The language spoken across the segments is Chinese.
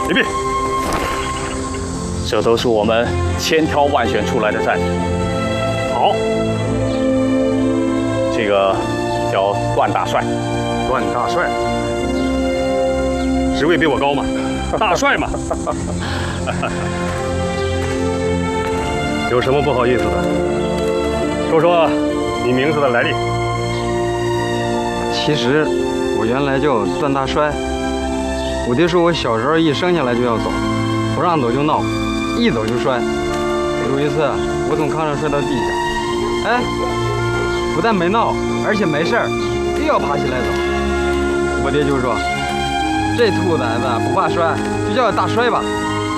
礼毕。这都是我们千挑万选出来的战士。好，这个叫段大帅。段大帅，职位比我高嘛，大帅嘛。有什么不好意思的？说说你名字的来历。 其实我原来叫段大帅，我爹说我小时候一生下来就要走，不让走就闹，一走就摔。有一次我从炕上摔到地下，哎，不但没闹，而且没事儿，又要爬起来走。我爹就说：“这兔崽子不怕摔，就叫大摔吧。”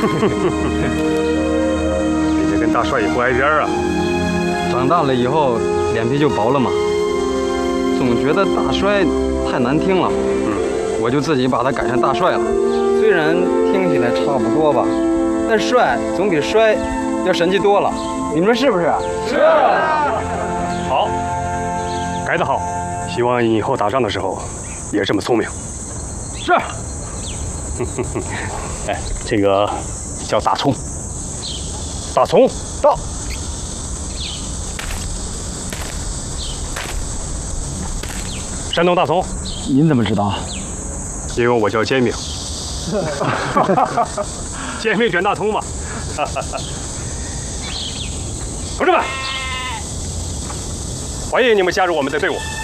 你这跟大帅也不挨边啊。 长大了以后脸皮就薄了嘛，总觉得大摔太难听了，我就自己把它改成大帅了。虽然听起来差不多吧，但帅总比摔要神气多了。你们说是不是？是。 好，改得好，希望以后打仗的时候也这么聪明。 是。 哎，这个叫大葱。大葱到。山东大葱。 您怎么知道？ 因为我叫煎饼。煎饼卷大葱嘛。同志们，欢迎你们加入我们的队伍。